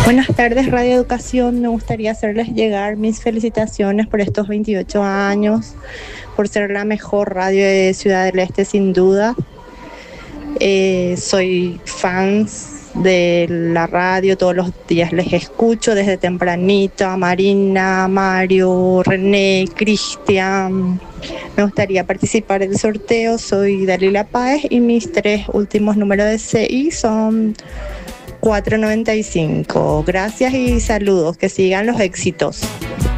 Buenas tardes, Radio Educación. Me gustaría hacerles llegar mis felicitaciones por estos 28 años, por ser la mejor radio de Ciudad del Este, sin duda. Soy fans de la radio, todos los días les escucho desde tempranito, a Marina, Mario, René, Cristian. Me gustaría participar del sorteo. Soy Dalila Páez y mis 3 últimos números de CI son 495. Gracias y saludos, que sigan los éxitos.